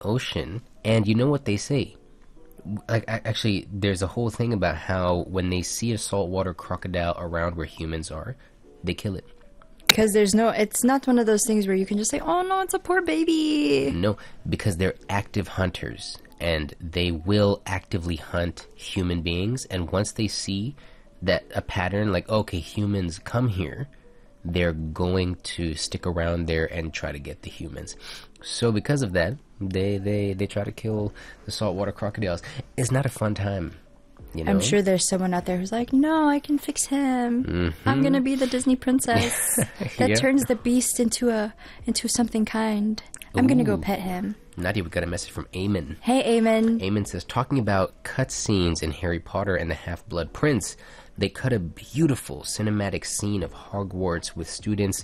ocean, and you know what they say? Like, actually, there's a whole thing about how when they see a saltwater crocodile around where humans are, they kill it. Because it's not one of those things where you can just say, oh no, it's a poor baby. No, because they're active hunters, and they will actively hunt human beings, and once they see that a pattern, like, okay, humans come here, they're going to stick around there and try to get the humans. So because of that, they try to kill the saltwater crocodiles. It's not a fun time, you know? I'm sure there's someone out there who's like, no, I can fix him. Mm-hmm. I'm gonna be the Disney princess that Yeah. turns the beast into something kind. I'm gonna go Ooh. pet him. Nadia, we got a message from Eamon. Hey, Eamon. Eamon says, talking about cutscenes in Harry Potter and the Half-Blood Prince, they cut a beautiful cinematic scene of Hogwarts with students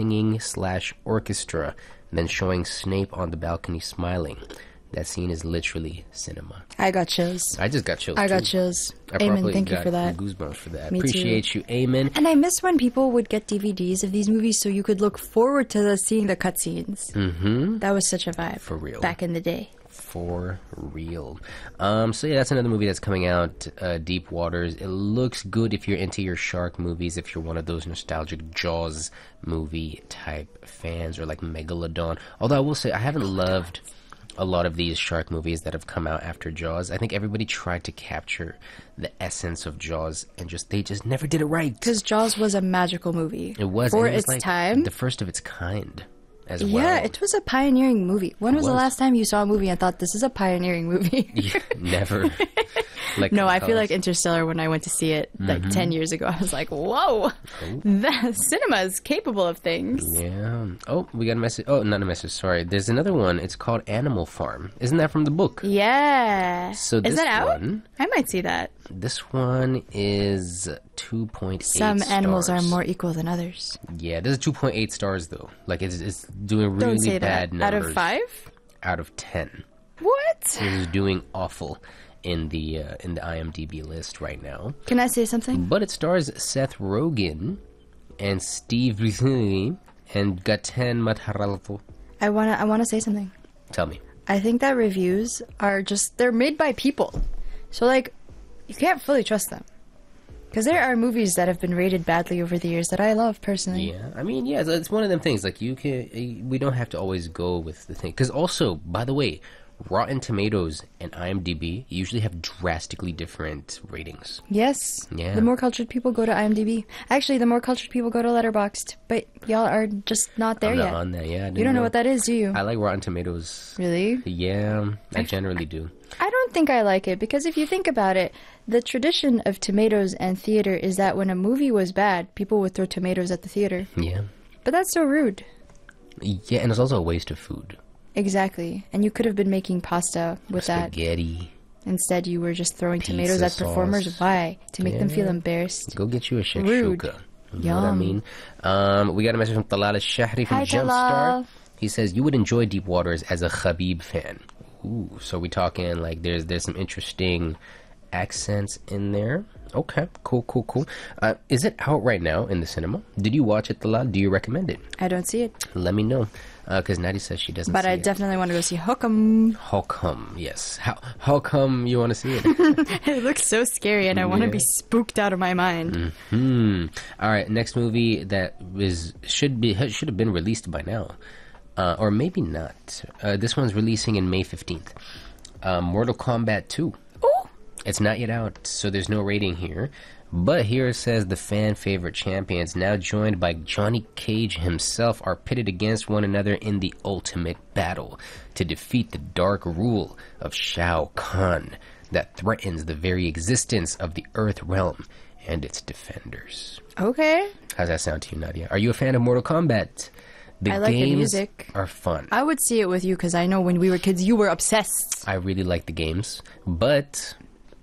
singing/orchestra, then showing Snape on the balcony smiling. That scene is literally cinema. I got chills. I just got chills. I got too. chills. I Eamon, probably thank you got for that. goosebumps for that. Me too. Appreciate you, Eamon. And I miss when people would get DVDs of these movies so you could look forward to seeing the cutscenes. Mm-hmm. That was such a vibe. For real. Back in the day. For real. So yeah, that's another movie that's coming out, Deep Waters. It looks good if you're into your shark movies, if you're one of those nostalgic Jaws movie type fans, or like Megalodon. Although I will say, I haven't loved a lot of these shark movies that have come out after Jaws. I think everybody tried to capture the essence of Jaws, and they just never did it right. Because Jaws was a magical movie. It was. For and it was its like time. the first of its kind as well. Yeah, it was a pioneering movie. When was the was. last time you saw a movie and thought, this is a pioneering movie? Yeah, never. Like, No, I feel like Interstellar, when I went to see it like 10 years ago, I was like, whoa, the cinema is capable of things. Yeah. Oh, we got a message. Oh, not a message. Sorry. There's another one. It's called Animal Farm. Isn't that from the book? Yeah. So is this that out? one- I might see that. This one is 2.8 Some animals are stars. more equal than others. Yeah, this is 2.8 stars though. Like it's doing Don't really say bad that. numbers. Out of 5? Out of 10. What? This is doing awful in the IMDb list right now. Can I say something? But it stars Seth Rogen and Steve Buscemi and Gaten Matarazzo. I wanna say something. Tell me. I think that reviews are they're made by people. So, like, you can't fully trust them. Because there are movies that have been rated badly over the years that I love, personally. Yeah, I mean, yeah, it's one of them things. Like, we don't have to always go with the thing. Because also, by the way, Rotten Tomatoes and IMDb usually have drastically different ratings. Yes. Yeah. The more cultured people go to IMDb. Actually, the more cultured people go to Letterboxd. But y'all are just not there I'm yet. not on that, yeah. I You didn't don't know what that is, do you? I like Rotten Tomatoes. Really? Yeah, I generally do. I don't think I like it because if you think about it, the tradition of tomatoes and theater is that when a movie was bad, people would throw tomatoes at the theater. Yeah. But that's so rude. Yeah, and it's also a waste of food. Exactly. And you could have been making pasta with that. Spaghetti. Instead, you were just throwing Pizza tomatoes at sauce. performers. Why? To make them feel Yeah. embarrassed. Go get you a Rude. shakshuka. You know what I Yum. mean? We got a message from Talal Shahri from Hi, Jumpstart. Talal. He says, you would enjoy Deep Waters as a Khabib fan. Ooh, so we talking like there's some interesting accents in there. Okay, cool. Is it out right now in the cinema? Did you watch it, Talal? Do you recommend it? I don't see it. Let me know. Because Nadia says she doesn't But see I it. definitely want to go see Hook'em. How come? Yes. How come you want to see it? It looks so scary and I want to be spooked out of my mind. All right, next movie that should have been released by now, or maybe not. This one's releasing in May 15th. Mortal Kombat 2. Oh! It's not yet out, so there's no rating here. But here it says the fan favorite champions, now joined by Johnny Cage himself, are pitted against one another in the ultimate battle to defeat the dark rule of Shao Kahn that threatens the very existence of the Earth realm and its defenders. Okay. How's that sound to you, Nadia? Are you a fan of Mortal Kombat? I like the games music. are fun. I would see it with you because I know when we were kids, you were obsessed. I really like the games, but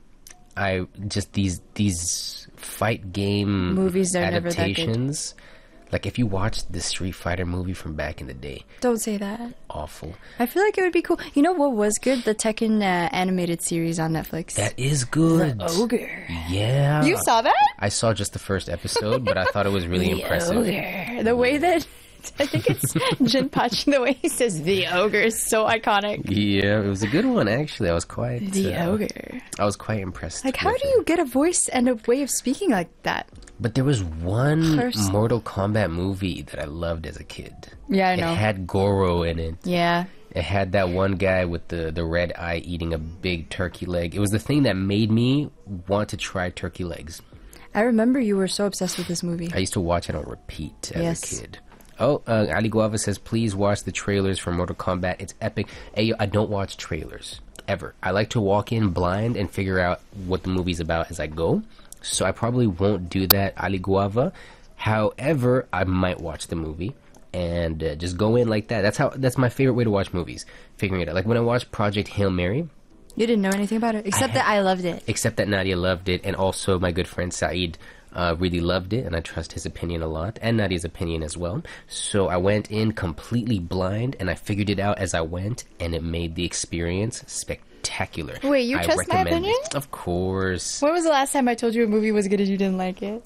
I just these fight game Movies are never that good. adaptations. Like if you watched the Street Fighter movie from back in the day, Don't say that. awful. I feel like it would be cool. You know what was good? The Tekken animated series on Netflix. That is good. Ogre. Yeah. You saw that? I saw just the first episode, but I thought it was really impressive. Ogre. The way that I think it's Jinpachi. The way he says the ogre is so iconic. Yeah, it was a good one actually. I was quite Ogre. I was quite impressed. Like, how with do it. you get a voice and a way of speaking like that? But there was one Person. Mortal Kombat movie that I loved as a kid. Yeah, I know. It had Goro in it. Yeah. It had that one guy with the red eye eating a big turkey leg. It was the thing that made me want to try turkey legs. I remember you were so obsessed with this movie. I used to watch it on repeat as Yes. a kid. Oh, Ali Guava says, please watch the trailers for Mortal Kombat. It's epic. Hey, yo, I don't watch trailers, ever. I like to walk in blind and figure out what the movie's about as I go. So I probably won't do that, Ali Guava. However, I might watch the movie and just go in like that. That's my favorite way to watch movies, figuring it out. Like when I watched Project Hail Mary, You didn't know anything about it, except that I loved it. except that Nadia loved it, and also my good friend Saeed really loved it, and I trust his opinion a lot, and Nadia's opinion as well. So I went in completely blind, and I figured it out as I went, and it made the experience spectacular. Wait, you I trust my recommend opinion? it. Of course. When was the last time I told you a movie was good and you didn't like it?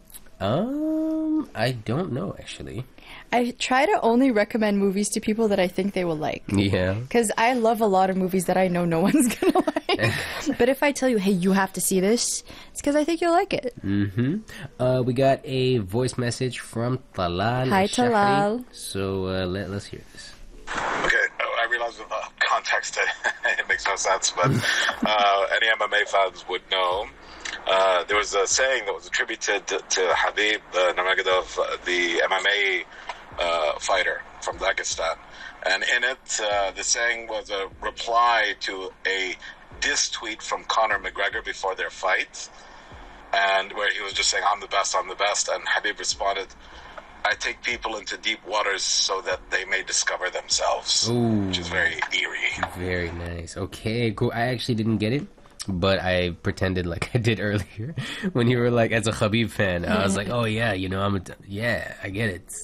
I don't know actually. I try to only recommend movies to people that I think they will like. Yeah. Because I love a lot of movies that I know no one's gonna like. But if I tell you, hey, you have to see this, it's because I think you'll like it. We got a voice message from Talal. Hi, Shahri. Talal. So let's hear this. Okay, I realize with the context it makes no sense, but any MMA fans would know. There was a saying that was attributed to Habib Nurmagomedov, the MMA fighter from Dagestan. And in it, the saying was a reply to a diss tweet from Conor McGregor before their fight, and where he was just saying, I'm the best, and Habib responded, I take people into deep waters so that they may discover themselves, Ooh. which is very eerie. Very nice. Okay, cool. I actually didn't get it, but I pretended like I did earlier when you were like, as a Khabib fan, I was like, oh yeah, yeah, I get it,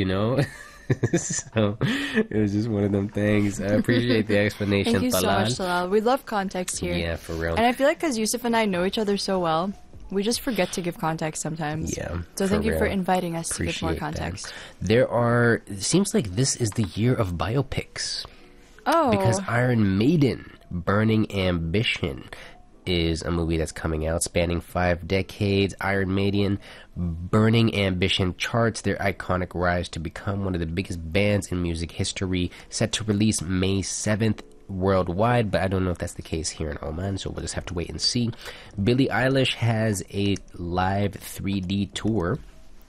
So it was just one of them things. I appreciate the explanation, Thank you so Talal. much, Talal. We love context here. Yeah, for real. And I feel like because Yusuf and I know each other so well, we just forget to give context sometimes. Yeah, So thank you for real. inviting us to give Appreciate more that. context. It seems like this is the year of biopics. Oh. Because Iron Maiden, Burning Ambition, is a movie that's coming out spanning 5 decades. Iron Maiden, Burning Ambition charts their iconic rise to become one of the biggest bands in music history, set to release May 7th worldwide, but I don't know if that's the case here in Oman, so we'll just have to wait and see. Billie Eilish has a live 3D tour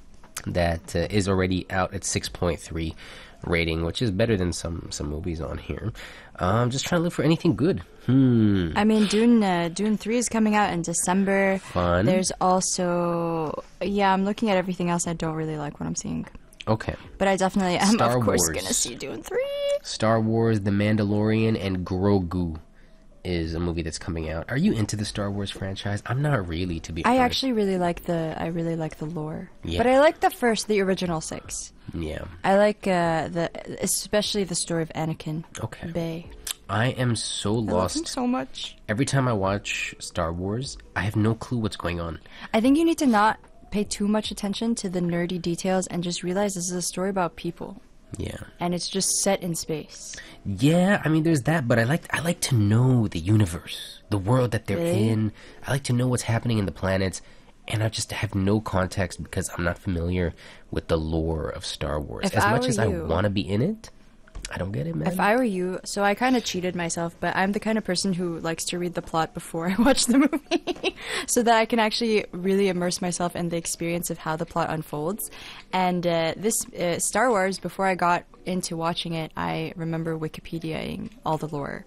that is already out at 6.3 rating, which is better than some movies on here. I'm just trying to look for anything good. I mean, Dune 3 is coming out in December. Fun. There's also... Yeah, I'm looking at everything else. I don't really like what I'm seeing. Okay. But I definitely am, Star of course, Wars. gonna see Dune 3. Star Wars, The Mandalorian, and Grogu is a movie that's coming out. Are you into the Star Wars franchise? I'm not really, to be I honest. actually really like the lore. Yeah. But I like the original 6. Yeah. I like especially the story of Anakin. Okay. Bay. I am so I love him lost. so much. Every time I watch Star Wars, I have no clue what's going on. I think you need to not pay too much attention to the nerdy details and just realize this is a story about people. Yeah. And it's just set in space. Yeah, I mean, there's that, but I like to know the universe, the world that they're Really? in. I like to know what's happening in the planets, and I just have no context because I'm not familiar with the lore of Star Wars. If As I much were as I you- want to be in it, I don't get it, man. If I were you, so I kind of cheated myself, but I'm the kind of person who likes to read the plot before I watch the movie so that I can actually really immerse myself in the experience of how the plot unfolds. And this Star Wars, before I got into watching it, I remember Wikipediaing all the lore.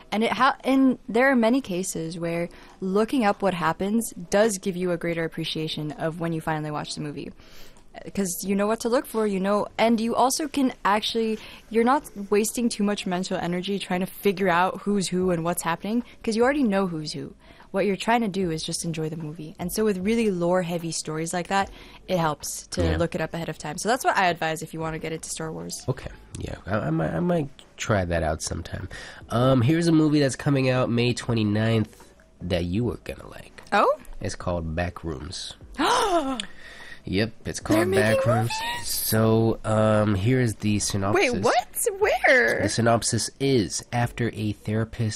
And there are many cases where looking up what happens does give you a greater appreciation of when you finally watch the movie. Because you know what to look for, and you also can actually, you're not wasting too much mental energy trying to figure out who's who and what's happening, because you already know who's who. What you're trying to do is just enjoy the movie. And so with really lore-heavy stories like that, it helps to look it up ahead of time. So that's what I advise if you want to get into Star Wars. Okay, yeah, I might try that out sometime. Here's a movie that's coming out May 29th that you are gonna like. Oh? It's called Backrooms. Yep, it's called Backrooms. So, here is the synopsis. Wait, what? Where? The synopsis is, after a therapist